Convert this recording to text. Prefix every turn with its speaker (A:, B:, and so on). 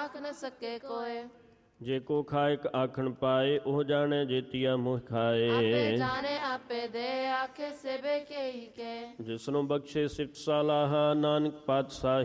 A: ਆਖ ਨ ਸਕੇ ਕੋਏ।
B: ਜੇ ਕੋ ਖਾਇਕ ਆਖਣ ਪਾਏ, ਉਹ ਜਾਣੇ ਜੇਤੀਆ ਮੁਹ ਖਾਏ।
A: ਆਪੇ ਜਾਣੇ ਆਪੇ ਦੇ, ਆਖੇ ਸੇਬੇ ਕੇ ਹੀ ਕੇ।
B: ਜਿਸਨੂੰ ਬਖਸ਼ੇ ਸਿਫਤ ਸਲਾਹਾ, ਨਾਨਕ ਪਾਤਸ਼ਾਹੀ